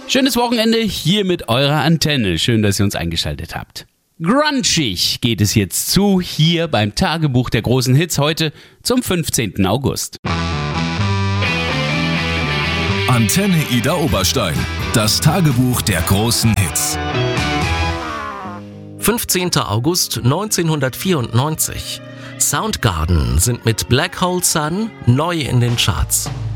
Schönes Wochenende hier mit eurer Antenne. Schön, dass ihr uns eingeschaltet habt. Grunchig geht es jetzt zu, hier beim Tagebuch der großen Hits heute zum 15. August. Antenne Ida Oberstein, das Tagebuch der großen Hits. 15. August 1994. Soundgarden sind mit Black Hole Sun neu in den Charts.